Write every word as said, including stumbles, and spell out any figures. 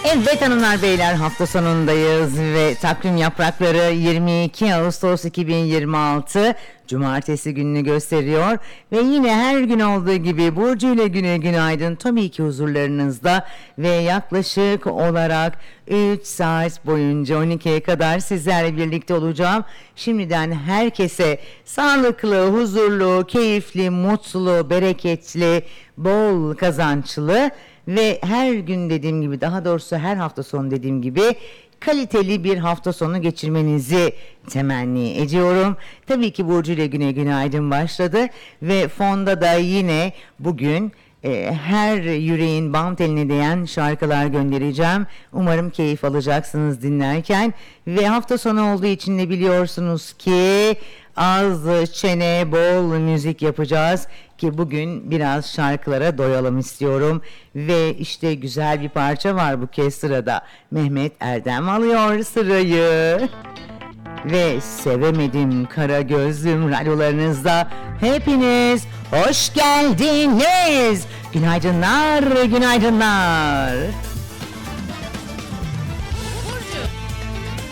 Evet hanımlar beyler, hafta sonundayız ve takvim yaprakları yirmi iki Ağustos iki bin yirmi altı Cumartesi gününü gösteriyor ve yine her gün olduğu gibi Burcu ile Güne Günaydın tabii ki huzurlarınızda ve yaklaşık olarak üç saat boyunca on ikiye kadar sizlerle birlikte olacağım. Şimdiden herkese sağlıklı, huzurlu, keyifli, mutlu, bereketli, bol kazançlı ve her gün dediğim gibi, daha doğrusu her hafta sonu dediğim gibi kaliteli bir hafta sonu geçirmenizi temenni ediyorum. Tabii ki Burcu ile Güne Günaydın başladı ve fonda da yine bugün e, her yüreğin bam teline değen şarkılar göndereceğim. Umarım keyif alacaksınız dinlerken ve hafta sonu olduğu için de biliyorsunuz ki az çene bol müzik yapacağız ki bugün biraz şarkılara doyalım istiyorum ve işte güzel bir parça var bu kez sırada. Mehmet Erdem alıyor sırayı ve Sevemedim Kara Gözlüm radyolarınızda hepiniz hoş geldiniz. Günaydınlar, günaydınlar.